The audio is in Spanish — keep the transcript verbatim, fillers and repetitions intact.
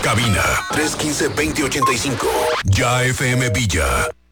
Cabina tres uno cinco, veinte ochenta y cinco. Ya F M Villa.